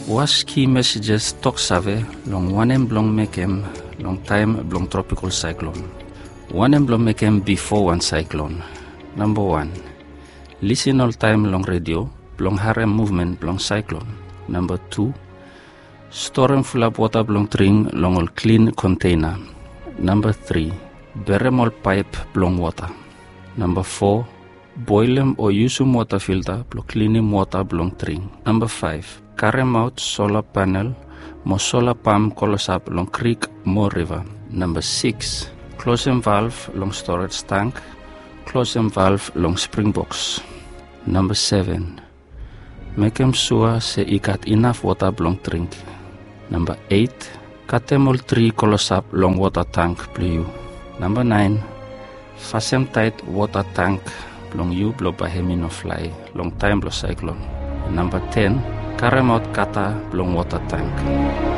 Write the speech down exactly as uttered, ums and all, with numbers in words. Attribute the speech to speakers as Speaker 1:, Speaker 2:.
Speaker 1: Was key messages talk save long one em blong mekem long time blong tropical cyclone. One em blong mekem before one cyclone. Number one, listen all time long radio blong harem movement blong cyclone. Number two, store and full up water blong drink long all clean container. Number three, berem all pipe blong water. Number four, boil them or use some water filter blong cleaning water blong drink. Number five, carry out solar panel mo solar pump colos up long creek mo river. Number six, close them valve long storage tank, close them valve long spring box. Number seven, make them sure say you got enough water blong drink. Number eight, cut them all three colos up long water tank blue. Number nine, fasten tight water tank blong you blow by hemi no fly long time blow cyclone. And number ten, carry out kata blong water tank.